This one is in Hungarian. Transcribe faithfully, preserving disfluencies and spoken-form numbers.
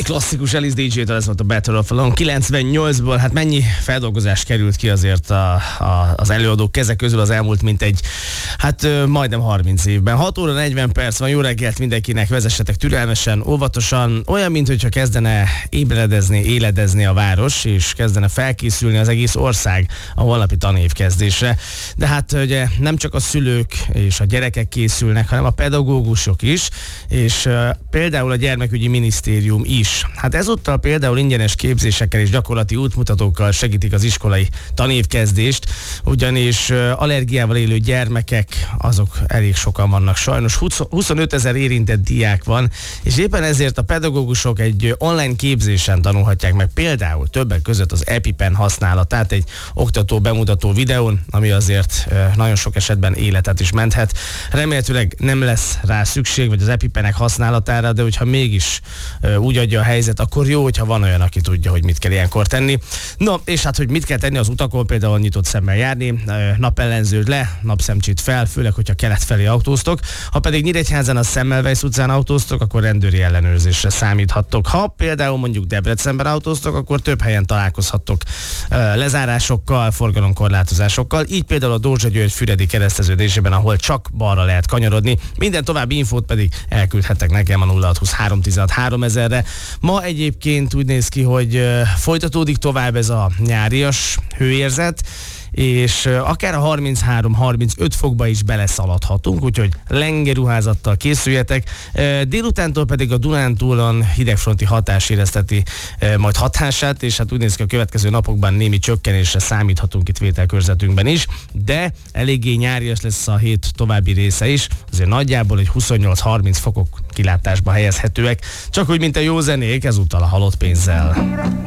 klasszikus Alice dé jé-től, ez volt a Battle of Alone kilencvennyolcból. Hát mennyi feldolgozás került ki azért a, a, az előadók keze közül az elmúlt mintegy, hát majdnem harminc évben. hat óra negyven perc van, jó reggelt mindenkinek, vezessetek türelmesen, óvatosan, olyan, mintha kezdene ébredezni, éledezni a város, és kezdene felkészülni az egész ország a holnapi tanév kezdésre. De hát ugye nem csak a szülők és a gyerekek készülnek, hanem a pedagógusok is, és uh, például a gyermekügyi minisztérium is. Hát ezúttal például ingyenes képzésekkel és gyakorlati útmutatókkal segítik az iskolai tanévkezdést, ugyanis uh, allergiával élő gyermekek, azok elég sokan vannak sajnos. huszonöt ezer érintett diák van, és éppen ezért a pedagógusok egy online képzésen tanulhatják meg például többek között az EpiPen használatát egy oktató bemutató videón, ami azért uh, nagyon sok esetben életet is menthet. Remélhetőleg nem lesz rá szükség, vagy az EpiPenek használatára, de hogyha mégis uh, úgy adja a helyzet, akkor jó, hogyha van olyan, aki tudja, hogy mit kell ilyenkor tenni. No, és hát, hogy mit kell tenni az utakon, például nyitott szemmel járni, uh, napellenződ le, napszemcsit fel, főleg, hogyha kelet felé autóztok. Ha pedig Nyíregyházán a Semmelweis utcán autóztok, akkor rendőri ellenőrzésre számíthattok. Ha például mondjuk Debrecenben autóztok, akkor több helyen találkozhattok uh, lezárásokkal, forgalomkorlátozásokkal. Így például a Dózsa-György-Füredi kereszteződésében, ahol csak balra lehet kanyarodni. Minden további infót pedig elküldhettek nekem a nulla hat húsz három tizenhat háromezerre. Ma egyébként úgy néz ki, hogy uh, folytatódik tovább ez a nyárias hőérzet, és akár a harminchárom harmincöt fokba is beleszaladhatunk, úgyhogy lengeruházattal készüljetek. Délutántól pedig a Dunántúlon hidegfronti hatás érezteti majd hatását, és hát úgy néz ki, a következő napokban némi csökkenésre számíthatunk itt vételkörzetünkben is, de eléggé nyárias lesz a hét további része is, azért nagyjából egy huszonnyolc harminc fokok kilátásba helyezhetőek, csak úgy mint a jó zenék, ezúttal a halott pénzzel.